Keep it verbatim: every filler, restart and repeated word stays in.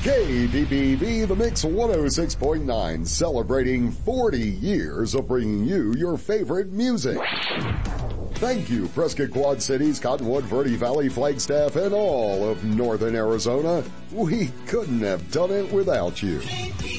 K D P V, The Mix one oh six point nine, celebrating forty years of bringing you your favorite music. Thank you, Prescott Quad Cities, Cottonwood, Verde Valley, Flagstaff, and all of Northern Arizona. We couldn't have done it without you.